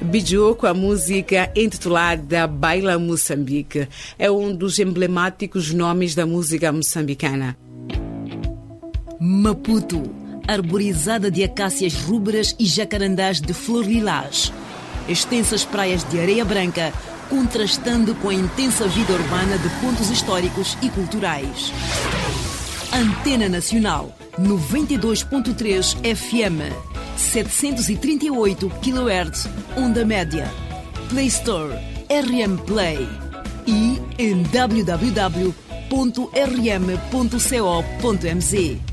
Bijou com a música intitulada Baila Moçambique. É um dos emblemáticos nomes da música moçambicana. Maputo, arborizada de acácias rubras e jacarandás de flor lilás. Extensas praias de areia branca, contrastando com a intensa vida urbana de pontos históricos e culturais. Antena Nacional, 92.3 FM, 738 kHz, onda média. Play Store, RM Play e em www.rm.co.mz.